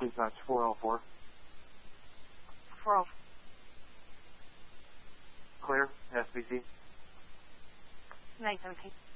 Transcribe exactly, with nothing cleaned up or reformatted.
please match four oh four. four oh Clear, S B C. nine seventeen.